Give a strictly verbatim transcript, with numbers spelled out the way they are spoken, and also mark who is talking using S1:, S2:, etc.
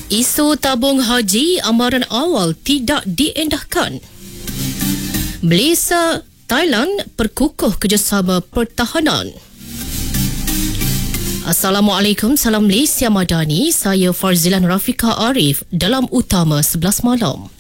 S1: Isu tabung haji amaran awal tidak diendahkan. Malaysia, Thailand perkukuh kerjasama pertahanan. Assalamualaikum, salam Malaysia Madani. Saya Farzilan Rafika Arif dalam Utama sebelas Malam.